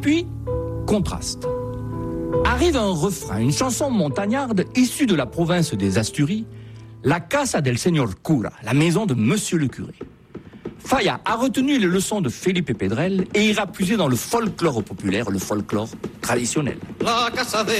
puis, contraste. Arrive un refrain, une chanson montagnarde issue de la province des Asturies, la Casa del Señor Cura, la maison de Monsieur le curé. Falla a retenu les leçons de Felipe Pedrel et ira puiser dans le folklore populaire, le folklore traditionnel. La casa de